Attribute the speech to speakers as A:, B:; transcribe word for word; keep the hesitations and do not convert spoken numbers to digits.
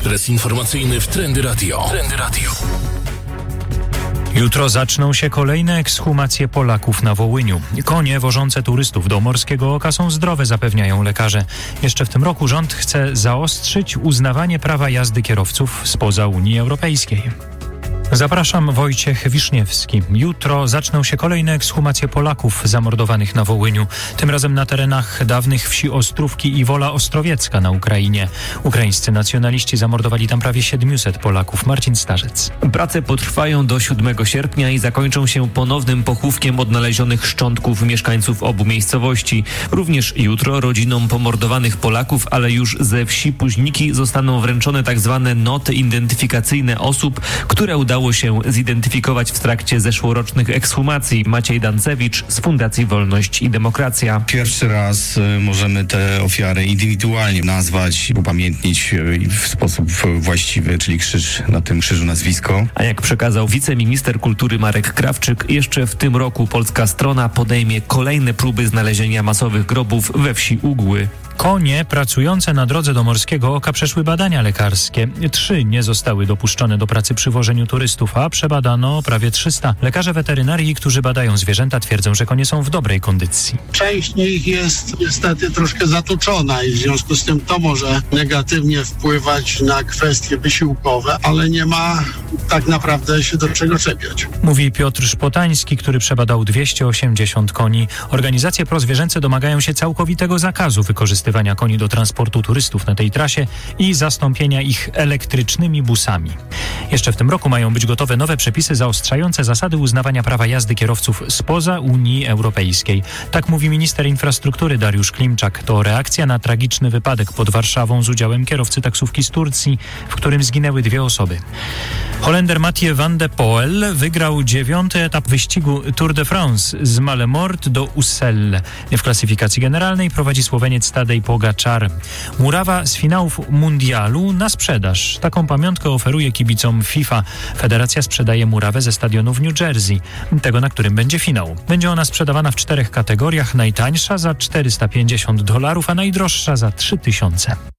A: Ekspres informacyjny w Trendy Radio. Trendy Radio.
B: Jutro zaczną się kolejne ekshumacje Polaków na Wołyniu. Konie wożące turystów do Morskiego Oka są zdrowe, zapewniają lekarze. Jeszcze w tym roku rząd chce zaostrzyć uznawanie prawa jazdy kierowców spoza Unii Europejskiej. Zapraszam, Wojciech Wiszniewski. Jutro zaczną się kolejne ekshumacje Polaków zamordowanych na Wołyniu. Tym razem na terenach dawnych wsi Ostrówki i Wola Ostrowiecka na Ukrainie. Ukraińscy nacjonaliści zamordowali tam prawie siedmiuset Polaków. Marcin Starzec.
C: Prace potrwają do siódmego sierpnia i zakończą się ponownym pochówkiem odnalezionych szczątków mieszkańców obu miejscowości. Również jutro rodzinom pomordowanych Polaków, ale już ze wsi Puźniki, zostaną wręczone tak zwane noty identyfikacyjne osób, które udało się zidentyfikować w trakcie zeszłorocznych ekshumacji. Maciej Dancewicz z Fundacji Wolność i Demokracja.
D: Pierwszy raz możemy te ofiary indywidualnie nazwać, upamiętnić w sposób właściwy, czyli krzyż, na tym krzyżu nazwisko.
C: A jak przekazał wiceminister kultury Marek Krawczyk, jeszcze w tym roku polska strona podejmie kolejne próby znalezienia masowych grobów we wsi Ugły.
B: Konie pracujące na drodze do Morskiego Oka przeszły badania lekarskie. Trzy nie zostały dopuszczone do pracy przy wożeniu turystów, a przebadano prawie trzysta. Lekarze weterynarii, którzy badają zwierzęta, twierdzą, że konie są w dobrej kondycji.
E: Część z nich jest niestety troszkę zatuczona i w związku z tym to może negatywnie wpływać na kwestie wysiłkowe, ale nie ma tak naprawdę się do czego czepiać.
B: Mówi Piotr Szpotański, który przebadał dwieście osiemdziesiąt koni. Organizacje prozwierzęce domagają się całkowitego zakazu wykorzystywania koni do transportu turystów na tej trasie i zastąpienia ich elektrycznymi busami. Jeszcze w tym roku mają być gotowe nowe przepisy zaostrzające zasady uznawania prawa jazdy kierowców spoza Unii Europejskiej. Tak mówi minister infrastruktury Dariusz Klimczak. To reakcja na tragiczny wypadek pod Warszawą z udziałem kierowcy taksówki z Turcji, w którym zginęły dwie osoby. Holender Mathieu van de Poel wygrał dziewiąty etap wyścigu Tour de France z Malemort do Ussel. W klasyfikacji generalnej prowadzi Słoweniec Tadej Pogačar. Murawa z finałów mundialu na sprzedaż. Taką pamiątkę oferuje kibicom FIFA. Federacja sprzedaje murawę ze stadionu w New Jersey, tego, na którym będzie finał. Będzie ona sprzedawana w czterech kategoriach. Najtańsza za czterysta pięćdziesiąt dolarów, a najdroższa za trzy tysiące.